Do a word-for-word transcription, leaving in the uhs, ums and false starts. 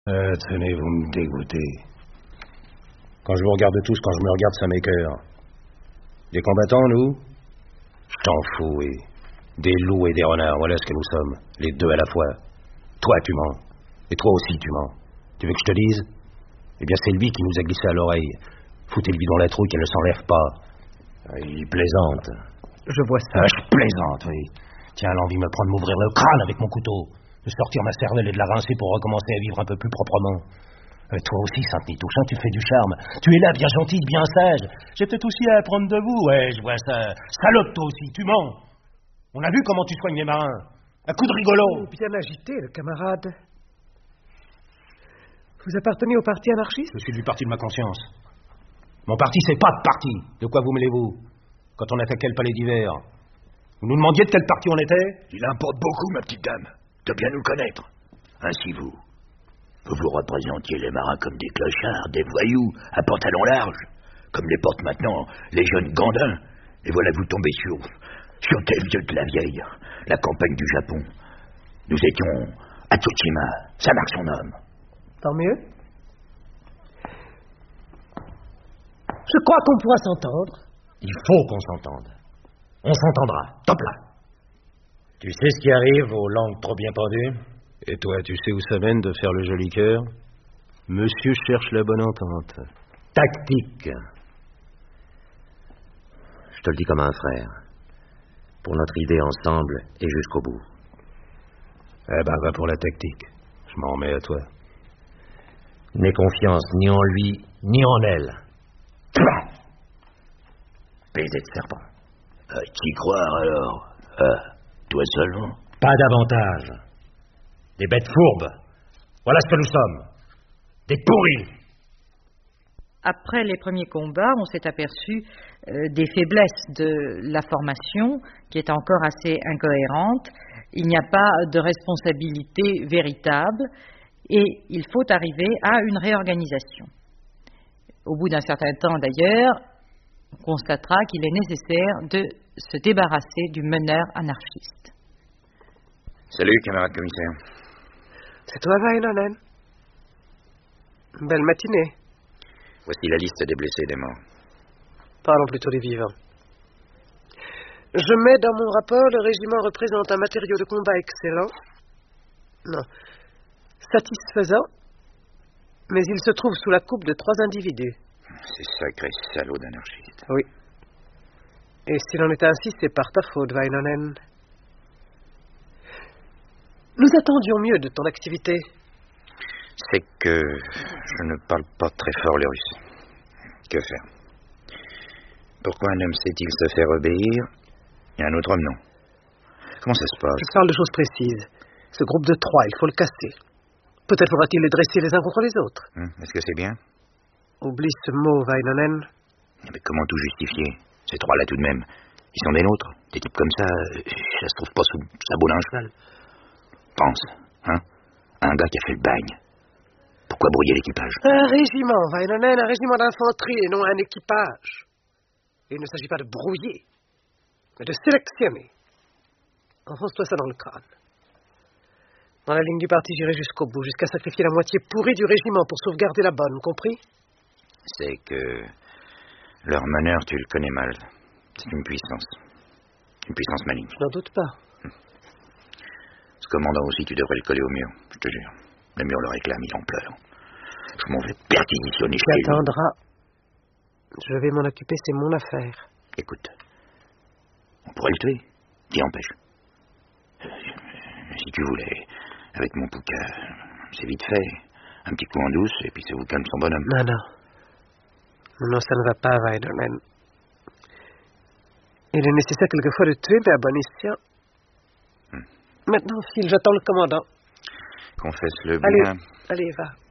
Euh, tenez, vous me dégoûtez. Quand je vous regarde tous, quand je me regarde, ça m'écoeure. Des combattants, nous? Je t'en fous, oui. Des loups et des renards, voilà ce que nous sommes. Les deux à la fois. Toi, tu mens. Et toi aussi, tu mens. Tu veux que je te dise? Eh bien, c'est lui qui nous a glissé à l'oreille. Foutez-lui dans la trouille qu'elle ne s'enlève pas. Il plaisante. Je vois ça. Ah, je plaisante, oui. Tiens, l'envie me prend de m'ouvrir le crâne avec mon couteau. De sortir ma cervelle et de la rincer pour recommencer à vivre un peu plus proprement. Euh, toi aussi, Saint-Denis Touchant, tu fais du charme. Tu es là, bien gentil, bien sage. J'ai peut-être aussi à apprendre de vous. Ouais, je vois ça. Salope, toi aussi, tu mens. On a vu comment tu soignes les marins. Un coup de rigolo. Oh, bien agité, le camarade. Vous appartenez au parti anarchiste? Je suis du parti de ma conscience. Mon parti, c'est pas de parti. De quoi vous mêlez-vous? Quand on attaquait le palais d'hiver, vous nous demandiez de quel parti on était? Il importe beaucoup, ma petite dame, de bien nous connaître. Ainsi vous, vous vous représentiez les marins comme des clochards, des voyous, à pantalon large, comme les portent maintenant les jeunes gandins. Et voilà que vous tombez sur, sur tes vieux de la vieille, la campagne du Japon. Nous étions à Tsushima, ça marque son homme. Tant mieux. Je crois qu'on pourra s'entendre. Il faut qu'on s'entende. On s'entendra. Top là. Tu sais ce qui arrive aux langues trop bien pendues? Et toi, tu sais où ça mène de faire le joli cœur? Monsieur cherche la bonne entente. Tactique. Je te le dis comme un frère. Pour notre idée ensemble et jusqu'au bout. Eh ben, va pour la tactique. Je m'en remets à toi. N'aie confiance ni en lui, ni en elle. Baiser de serpent. Euh, T'y croire alors? euh, Toi seulement? Pas davantage. Des bêtes fourbes. Voilà ce que nous sommes. Des pourris. Après les premiers combats, on s'est aperçu euh, des faiblesses de la formation, qui est encore assez incohérente. Il n'y a pas de responsabilité véritable et il faut arriver à une réorganisation. Au bout d'un certain temps d'ailleurs, on constatera qu'il est nécessaire de se débarrasser du meneur anarchiste. Salut, camarade commissaire. C'est toi, Vainonen. Belle matinée. Voici la liste des blessés et des morts. Parlons plutôt des vivants. Je mets dans mon rapport, le régiment représente un matériau de combat excellent. Non. Satisfaisant. Mais il se trouve sous la coupe de trois individus. Ces sacrés salauds d'anarchistes. Oui. Et s'il en est ainsi, c'est par ta faute, Vainonen. Nous attendions mieux de ton activité. C'est que je ne parle pas très fort le russe. Que faire? Pourquoi un homme sait-il se faire obéir et un autre homme non? Comment ça se passe? Je parle de choses précises. Ce groupe de trois, il faut le casser. Peut-être faudra-t-il les dresser les uns contre les autres. Hum, Est-ce que c'est bien? Oublie ce mot, Vainonen. Mais comment tout justifier? Ces trois-là tout de même, ils sont des nôtres. Des types comme ça, ça se trouve pas sous sa boule à un cheval. Pense, hein? Un gars qui a fait le bagne. Pourquoi brouiller l'équipage? Un régiment, Vainonen, un régiment d'infanterie et non un équipage. Et il ne s'agit pas de brouiller, mais de sélectionner. Enfonce-toi ça dans le crâne. Dans la ligne du parti, j'irai jusqu'au bout, jusqu'à sacrifier la moitié pourrie du régiment pour sauvegarder la bonne, compris? C'est que leur meneur, tu le connais mal. C'est une puissance. Une puissance maligne. Je n'en doute pas. Ce commandant aussi, tu devrais le coller au mur, je te jure. Le mur le réclame, il en pleure. Je m'en vais perquisitionner chez lui. Tu attendras. Je vais m'en occuper, c'est mon affaire. Écoute, on pourrait le tuer. Qui empêche? Euh, si tu voulais, avec mon pouca, c'est vite fait. Un petit coup en douce, et puis ça vous calme son bonhomme. Non, non. Non, ça ne va pas, Vainonen. Il est nécessaire quelquefois de tuer, mais à bon escient. Hmm. Maintenant, file, j'attends le commandant. Confesse-le bien. Allez, allez, va.